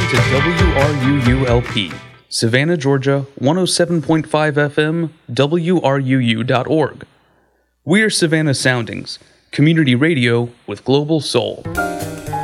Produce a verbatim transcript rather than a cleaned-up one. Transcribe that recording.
to W R U U L P, Savannah, Georgia, one oh seven point five F M, W R U U dot org. We're Savannah Soundings, community radio with global soul.